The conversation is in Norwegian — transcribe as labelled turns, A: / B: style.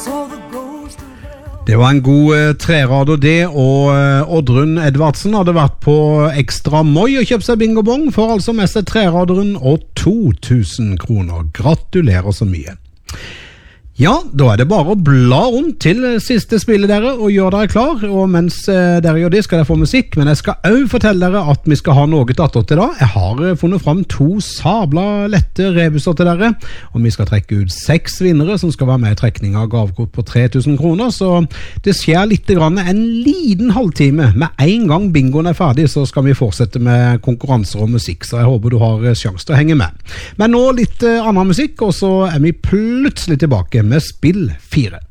A: Det var en god trerad og det, og Oddrun Edvardsen hadde vært på Ekstra Moi og kjøpt seg bingobong for altså med seg treraderen og 2000 kroner. Gratulerer så mye. Ja, da det bare å bla rundt til siste spillet dere og gjøre dere klar, og mens dere gjør det skal dere få musikk, men jeg skal også fortelle dere at vi skal ha noe datter til da. Jeg har funnet fram 2 sabla lette rebuser til dere, og vi skal trekke ut 6 vinnere som skal være med i trekning av gavekort på 3000 kroner, så det skjer litt grann en liten halvtime. Med en gang bingoen ferdig, så skal vi fortsette med konkurranser og musikk, så jeg håper du har sjans til å henge med. Men nå litt annen musikk, og så vi plutselig tilbake med spill 4.